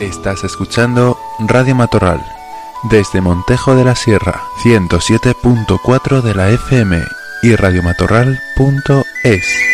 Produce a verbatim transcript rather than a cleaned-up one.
Estás escuchando Radio Matorral, desde Montejo de la Sierra, ciento siete punto cuatro de la F M y radiomatorral punto es.